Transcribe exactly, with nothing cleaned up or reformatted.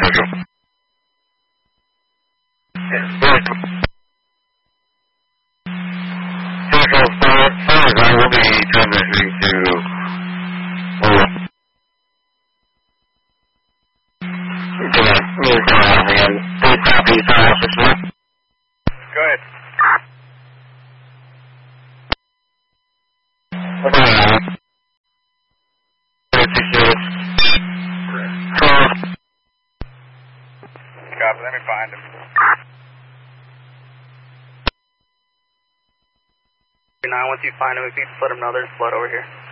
Go ahead. Copy, let me find him. Nine, once you find him, if you just let him know there's blood over here.